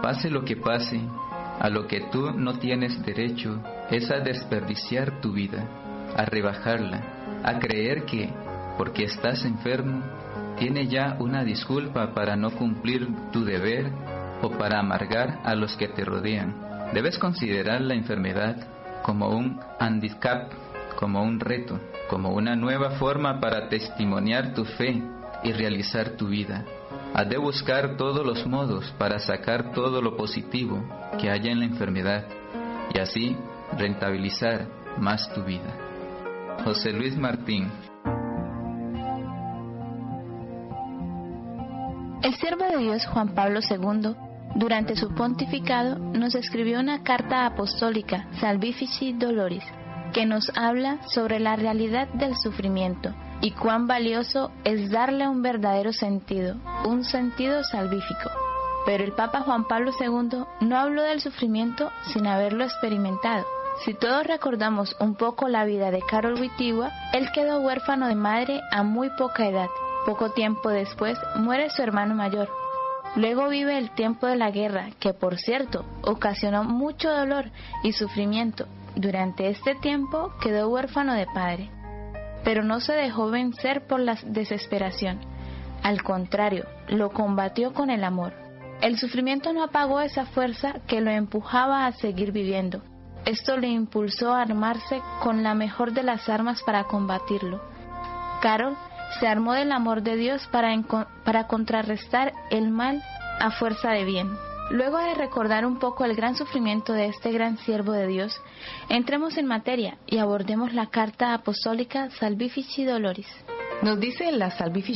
Pase lo que pase, a lo que tú no tienes derecho es a desperdiciar tu vida, a rebajarla, a creer que, porque estás enfermo, tiene ya una disculpa para no cumplir tu deber o para amargar a los que te rodean. Debes considerar la enfermedad como un handicap, como un reto, como una nueva forma para testimoniar tu fe y realizar tu vida. Has de buscar todos los modos para sacar todo lo positivo que haya en la enfermedad y así rentabilizar más tu vida. José Luis Martín. El siervo de Dios Juan Pablo II, durante su pontificado, nos escribió una carta apostólica, Salvifici Doloris, que nos habla sobre la realidad del sufrimiento y cuán valioso es darle un verdadero sentido, un sentido salvífico. Pero el Papa Juan Pablo II no habló del sufrimiento sin haberlo experimentado. Si todos recordamos un poco la vida de Karol Wojtyła, él quedó huérfano de madre a muy poca edad. Poco tiempo después muere su hermano mayor. Luego vive el tiempo de la guerra, que por cierto ocasionó mucho dolor y sufrimiento. Durante este tiempo quedó huérfano de padre. Pero no se dejó vencer por la desesperación. Al contrario, lo combatió con el amor. El sufrimiento no apagó esa fuerza que lo empujaba a seguir viviendo. Esto le impulsó a armarse con la mejor de las armas para combatirlo. Karol se armó del amor de Dios para contrarrestar el mal a fuerza de bien. Luego de recordar un poco el gran sufrimiento de este gran siervo de Dios, entremos en materia y abordemos la carta apostólica Salvifici Doloris. Nos dice la Salvifici